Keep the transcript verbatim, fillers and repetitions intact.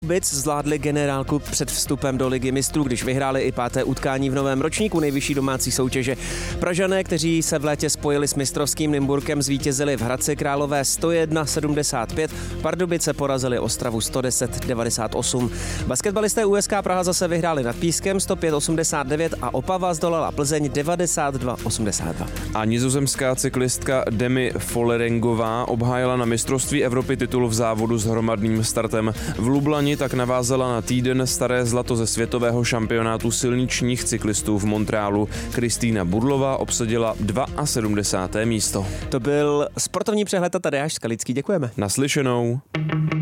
Pardubic zvládli generálku před vstupem do Ligy mistrů, když vyhráli i páté utkání v novém ročníku nejvyšší domácí soutěže. Pražané, kteří se v létě spojili s mistrovským Nymburkem, zvítězili v Hradci Králové sto jedna sedmdesát pět, Pardubice porazili Ostravu sto deset devadesát osm. Basketbalisté U S K Praha zase vyhráli nad Pískem sto pět osmdesát devět a Opava zdolala Plzeň devadesát dva osmdesát dva. A nizozemská cyklistka Demi Follerengová obhájila na mistrovství Evropy titul v závodu s hromadným startem. V Lublani tak navázala na týden staré zlato ze světového šampionátu silničních cyklistů v Montrealu. Kristýna Budlová obsadila sedmdesátého druhé místo. To byl sportovní přehled a Tadeáš Skalický. Děkujeme. Naslyšenou.